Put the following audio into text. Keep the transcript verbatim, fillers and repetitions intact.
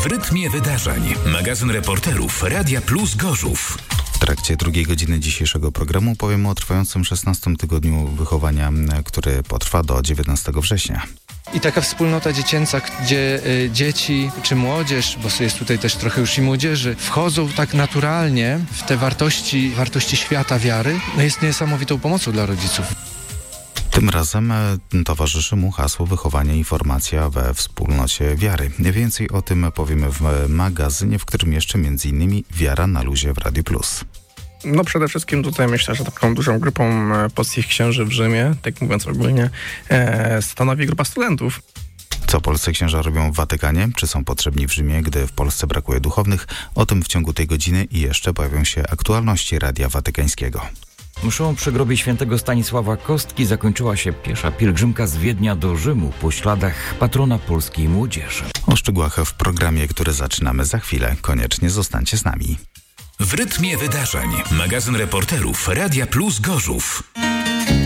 W rytmie wydarzeń. Magazyn reporterów Radia Plus Gorzów. W trakcie drugiej godziny dzisiejszego programu powiem o trwającym szesnastym tygodniu wychowania, który potrwa do dziewiętnastego września. I taka wspólnota dziecięca, gdzie y, dzieci czy młodzież, bo jest tutaj też trochę już i młodzieży, wchodzą tak naturalnie w te wartości, wartości świata wiary, no jest niesamowitą pomocą dla rodziców. Tym razem towarzyszy mu hasło wychowanie i formacja we wspólnocie wiary. Więcej o tym powiemy w magazynie, w którym jeszcze między innymi Wiara na luzie w Radiu Plus. No przede wszystkim tutaj myślę, że taką dużą grupą polskich księży w Rzymie, tak mówiąc ogólnie, e, stanowi grupa studentów. Co polscy księża robią w Watykanie? Czy są potrzebni w Rzymie, gdy w Polsce brakuje duchownych? O tym w ciągu tej godziny i jeszcze pojawią się aktualności Radia Watykańskiego. Mszą przy grobie świętego Stanisława Kostki zakończyła się piesza pielgrzymka z Wiednia do Rzymu po śladach patrona polskiej młodzieży. O szczegółach w programie, który zaczynamy za chwilę. Koniecznie zostańcie z nami. W rytmie wydarzeń. Magazyn reporterów Radia Plus Gorzów.